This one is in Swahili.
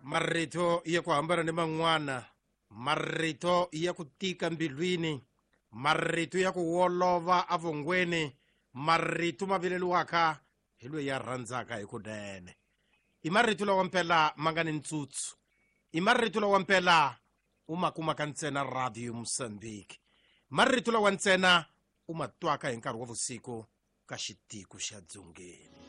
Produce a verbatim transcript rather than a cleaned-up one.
marito ya ku hambana ni man'wana, marito ya ku tika mbilwini, marito ya ku wolova avongweni, marito ma vileliwaka hi loyi ya rhandzaka hi kunene. I marito lawa mpela ma nga ni ntsutsu, i marito lawa mpela u ma kumaka ntsena Radio Mozambique, marito lawa ntsena u ma twaka hi nkarhi wa vusiku ka xitiku xa dzongeni.